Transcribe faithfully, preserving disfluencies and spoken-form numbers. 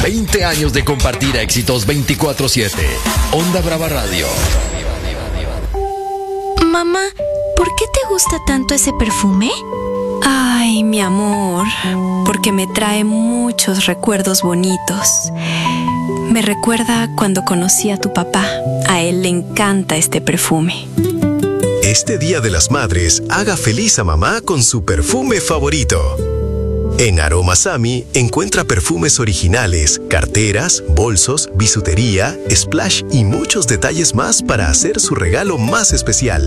veinte años de compartir éxitos veinticuatro siete. Onda Brava Radio. Mamá, ¿por qué te gusta tanto ese perfume? Ay, mi amor, porque me trae muchos recuerdos bonitos. Me recuerda cuando conocí a tu papá. A él le encanta este perfume. Este Día de las Madres, haga feliz a mamá con su perfume favorito. En Aroma Sami encuentra perfumes originales, carteras, bolsos, bisutería, splash y muchos detalles más para hacer su regalo más especial.